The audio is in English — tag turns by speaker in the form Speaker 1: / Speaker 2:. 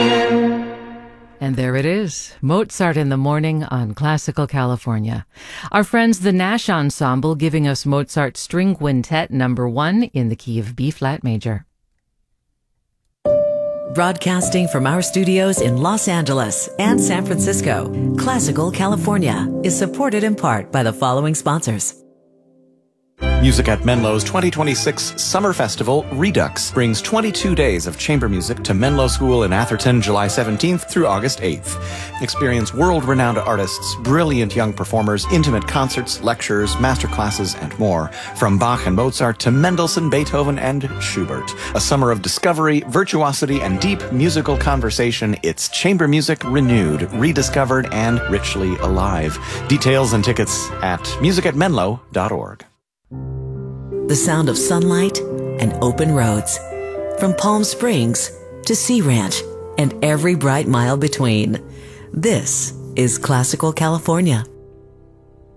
Speaker 1: And there it is, Mozart in the Morning on Classical California. Our friends the Nash Ensemble giving us Mozart's String Quintet No. 1 in the key of B-flat major.
Speaker 2: Broadcasting from our studios in Los Angeles and San Francisco, Classical California is supported in part by the following sponsors.
Speaker 3: Music at Menlo's 2026 Summer Festival, Redux, brings 22 days of chamber music to Menlo School in Atherton, July 17th through August 8th. Experience world-renowned artists, brilliant young performers, intimate concerts, lectures, masterclasses, and more. From Bach and Mozart to Mendelssohn, Beethoven, and Schubert. A summer of discovery, virtuosity, and deep musical conversation. It's chamber music renewed, rediscovered, and richly alive. Details and tickets at musicatmenlo.org.
Speaker 2: The sound of sunlight and open roads. From Palm Springs to Sea Ranch and every bright mile between. This is Classical California.